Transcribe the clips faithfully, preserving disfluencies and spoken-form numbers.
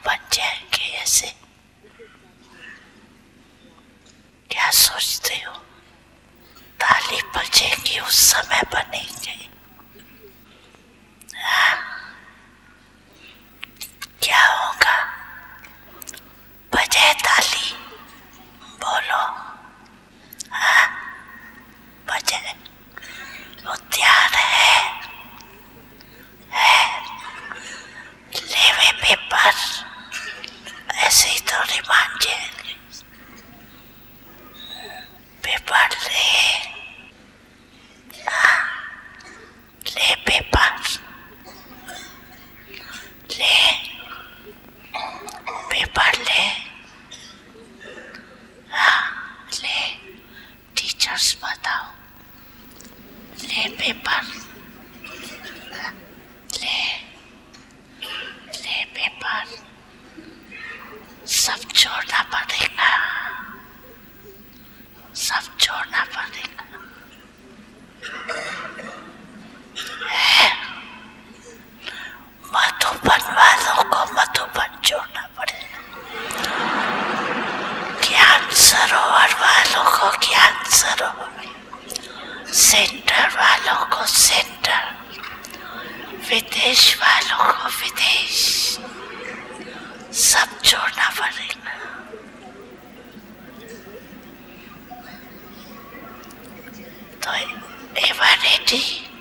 बन जाएंगे ऐसे? क्या सोचते हो? ताली बजेगी उस समय बनेंगे। क्या होगा? बजे ताली, बोलो। हाँ, बजे। वो तैयार है, है। ले वे पेपर, ऐसे ही थोड़ी मान जाएंगे। पेपर ले, हाँ, ले पेपर, ले पेपर ले, हाँ, ले। टीचर्स बताओ, ले पेपर, ले ले पेपर। सब छोड़ना पड़ेगा, सब छोड़ना पड़ेगा। मधुबन वालों को मधुबन छोड़ना पड़ेगा। ज्ञान सरोवर वालों को ज्ञान सरोवर, सेंटर वालों को सेंटर, विदेश वालों को विदेश, सब छोड़ना पड़ेगा। तो एवर रेडी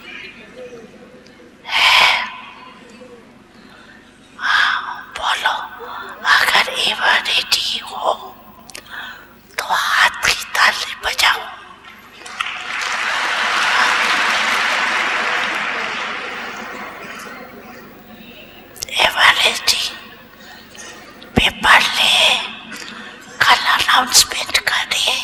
है? हाँ, बोलो। अगर एवर रेडी हो तो हाथ की ताली बजाओ। Ever ready? पेपर ले, कल अनाउंसमेंट करें।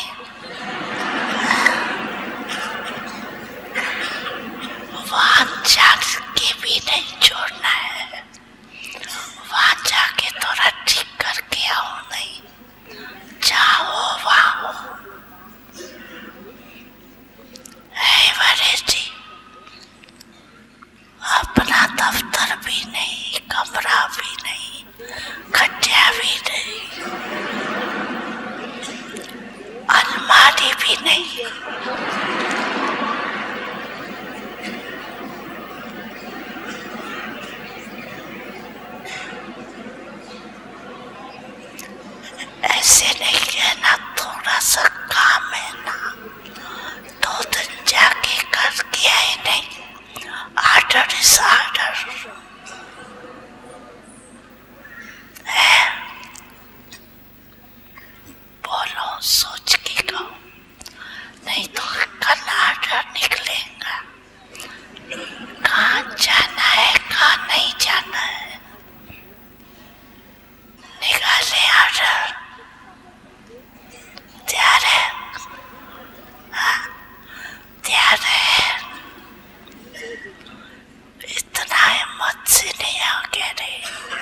वहां जाके भी नहीं छोड़ना है, वहां जाके थोड़ा ठीक करके आओ। नहीं जाओ वहां। जी, अपना दफ्तर भी नहीं, कमरा भी नहीं, खटिया भी नहीं, अलमारी भी नहीं। ऐसे नहीं कहना, थोड़ा सा काम है ना, दो दिन जाके करके आए नहीं। आर्डर इज आर्डर है। बोलो, सोच के कहो, नहीं तो कल आर्डर निकलेगा। कहाँ जाना है, कहाँ नहीं जाना है, निकाले आर्डर। तैयार है? हाँ, तैयार है। इतना हिम्मत से नहीं आगे रहे,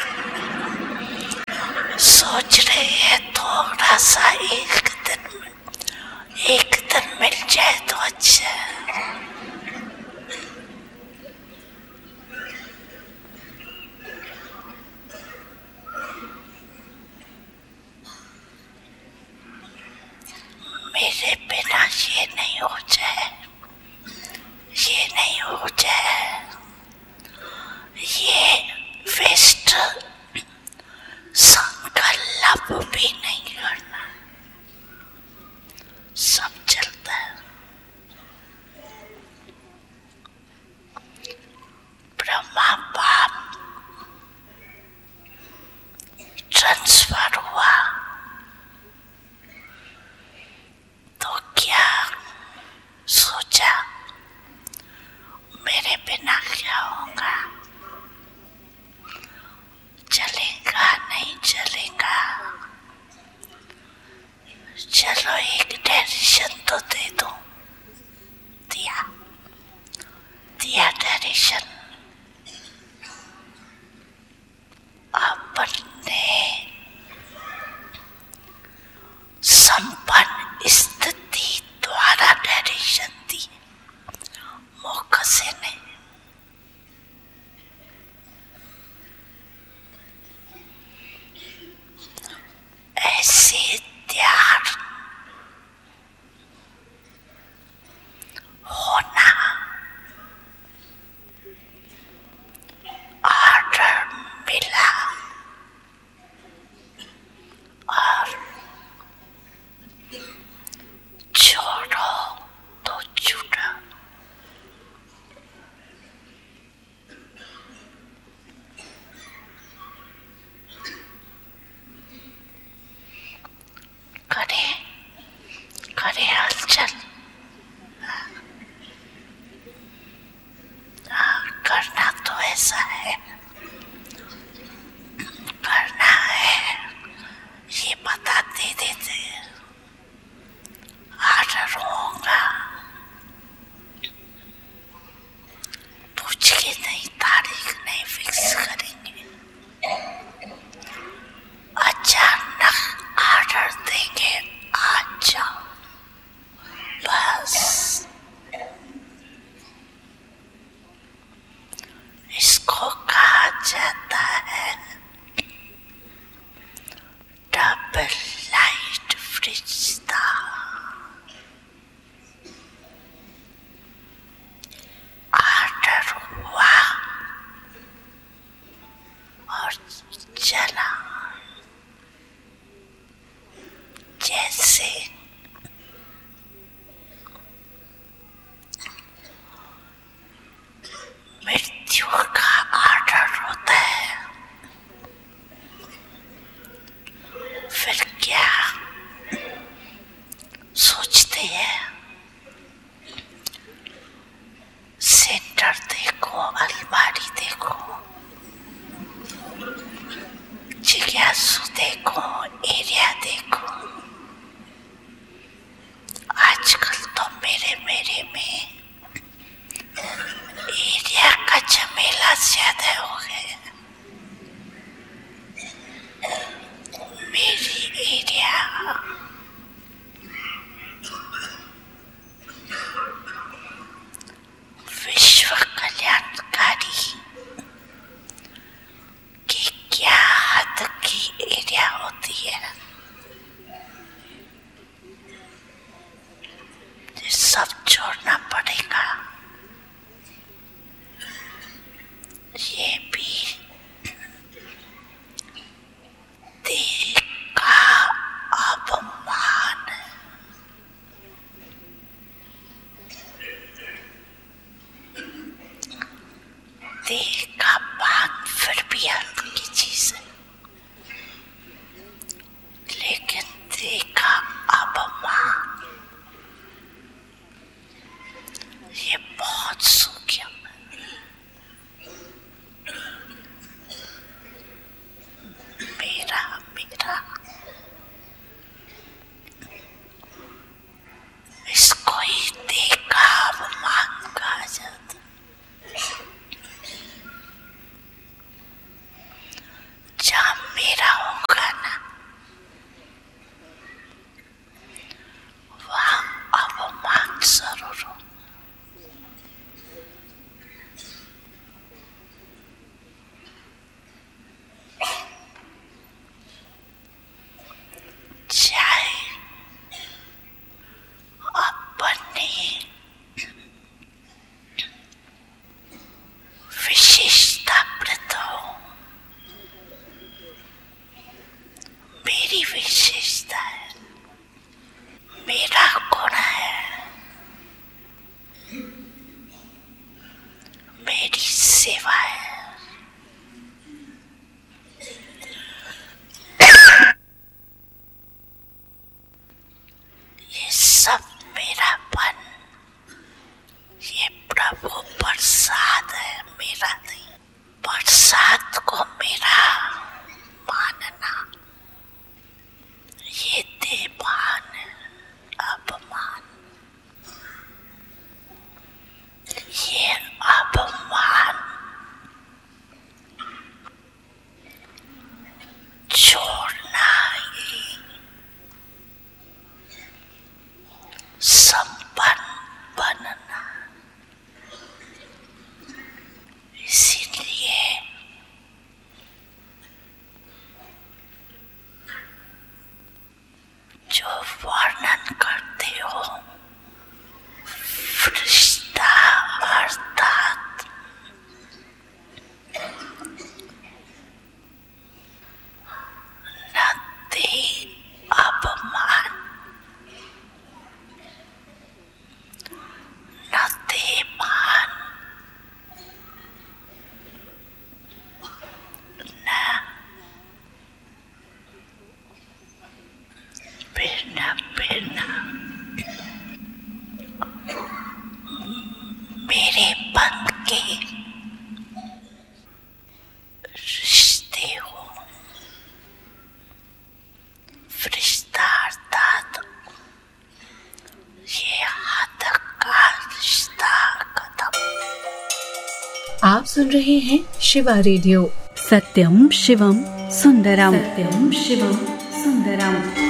सोच रहे हैं थोड़ा सा, एक दिन में एक दिन मिल जाए तो अच्छा है। मेरे बिना ये नहीं हो जाए, ये नहीं हो जाए, ये वेस्ट संकल्प भी नहीं करना, सब चलता है। ब्रह्मा बाप ट्रांसफर हुआ तो क्या सोचा, मेरे बिना क्या होगा, चलेगा नहीं चलेगा, चलो एक डायरेक्शन तो दे दो। दिया दिया डायरेक्शन। अपने से मृत्यु का आर्डर होता है, फिर क्या सोचते हैं? सेंटर देखो, अलमारी देखो, जिज्ञासु देखो, एरिया देखो। आजकल तो मेरे मेरे में एरिया का झमेला ज्यादा हो गया। मेरी एरिया विश्व कल्याणकारी की क्या हद की एरिया होती है? सब छोड़ना पड़ेगा। ये भी देह का अपमान है। देह का मान फिर भी हल्की चीज है, लेकिन देह का अपमान ये बहुत सूक्ष्म है। मेरा मेरा इसको ही देह का अपमान कहा जाता। जहाँ मेरा होगा ना, वहाँ अपमान जरूर हो। चाहे अपनी विशेषता प्रत हो, मेरी विशेषता है, मेरा गुण है, मेरी सेवा है। ये सब मेरापन, ये प्रभु प्रसाद है, मेरा नहीं। प्रसाद को मेरा मानना ये देवान अपमान, ये अपमान छोड़ना ही संपन्न बनना। इसीलिए जो वर्णन करते हो फरिश्ता अर्थात न दे अपमान, न दे मान, न बिना बिना मेरे पन के रिश्ते हो। फरिश्ता अर्थात ये हद का रिश्ता खत्म। आप सुन रहे हैं शिवा रेडियो। सत्यम शिवम सुंदरम, सत्यम शिवम सुंदरम।